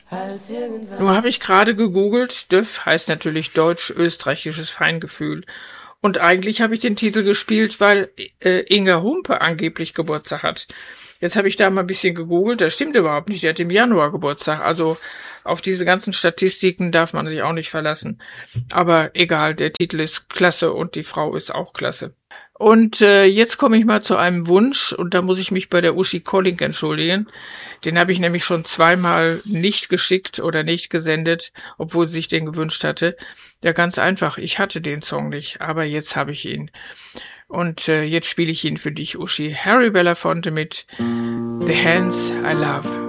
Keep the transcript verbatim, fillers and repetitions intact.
Nur habe ich gerade gegoogelt, D Ö F heißt natürlich Deutsch-Österreichisches Feingefühl. Und eigentlich habe ich den Titel gespielt, weil äh, Inga Humpe angeblich Geburtstag hat. Jetzt habe ich da mal ein bisschen gegoogelt, das stimmt überhaupt nicht, der hat im Januar Geburtstag. Also auf diese ganzen Statistiken darf man sich auch nicht verlassen. Aber egal, der Titel ist klasse und die Frau ist auch klasse. Und äh, jetzt komme ich mal zu einem Wunsch und da muss ich mich bei der Uschi Collink entschuldigen. Den habe ich nämlich schon zweimal nicht geschickt oder nicht gesendet, obwohl sie sich den gewünscht hatte. Ja, ganz einfach, ich hatte den Song nicht, aber jetzt habe ich ihn. Und äh, jetzt spiele ich ihn für dich, Uschi. Harry Belafonte mit The Hands I Love.